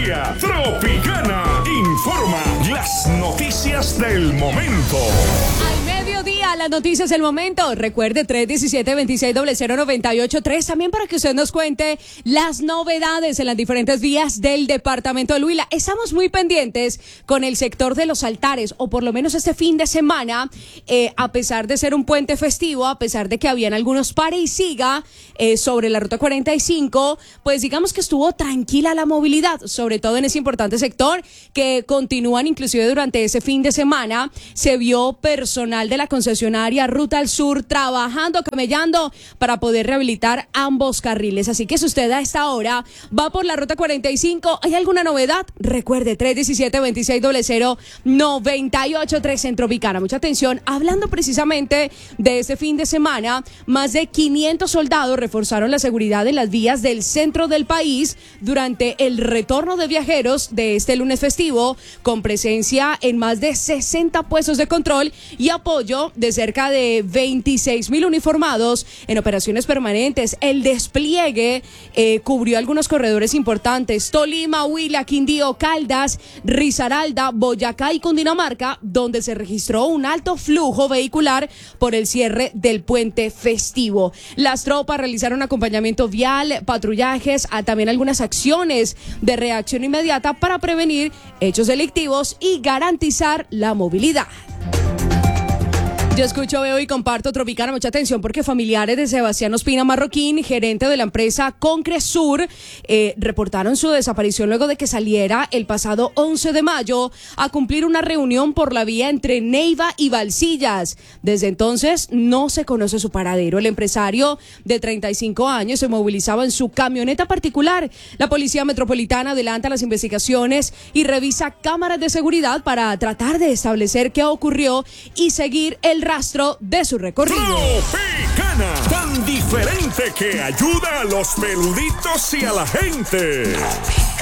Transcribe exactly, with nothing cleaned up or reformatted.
mediodía, Tropicana informa las noticias del momento. Al mediodía, las noticias del momento. Recuerde tres uno siete, dos seis cero cero, nueve ocho tres. También para que usted nos cuente las novedades en las diferentes vías del departamento del Huila. Estamos muy pendientes con el sector de los altares, o por lo menos este fin de semana, eh, a pesar de ser un puente festivo, a pesar de que habían algunos pare y siga eh, sobre la ruta cuarenta y cinco, pues digamos que estuvo tranquila la movilidad, sobre todo en ese importante sector, que continúan inclusive durante ese fin de semana. Se vio personal de la concesionaria Ruta al Sur trabajando, camellando para poder rehabilitar ambos carriles. Así que si usted a esta hora va por la ruta cuarenta y cinco, ¿hay alguna novedad? Recuerde, tres uno siete, dos seis cero cero, nueve ocho tres en Tropicana. Mucha atención, hablando precisamente de este fin de semana, más de quinientos soldados reforzaron la seguridad en las vías del centro del país durante el retorno de viajeros de este lunes festivo, con presencia en más de sesenta puestos de control y apoyo de cerca de veintiséis mil uniformados en operaciones permanentes. El despliegue eh, cubrió algunos corredores importantes: Tolima, Huila, Quindío, Caldas, Risaralda, Boyacá y Cundinamarca, donde se registró un alto flujo vehicular por el cierre del puente festivo. Las tropas realizaron acompañamiento vial, patrullajes, a también algunas acciones de reacción inmediata para prevenir hechos delictivos y garantizar la movilidad. Yo escucho, veo y comparto Tropicana. Mucha atención, porque familiares de Sebastián Ospina Marroquín, gerente de la empresa Concresur, eh, reportaron su desaparición luego de que saliera el pasado once de mayo a cumplir una reunión por la vía entre Neiva y Balsillas. Desde entonces no se conoce su paradero. El empresario de treinta y cinco años se movilizaba en su camioneta particular. La Policía Metropolitana adelanta las investigaciones y revisa cámaras de seguridad para tratar de establecer qué ocurrió y seguir el rastro de su recorrido. Tropicana, tan diferente que ayuda a los peluditos y a la gente.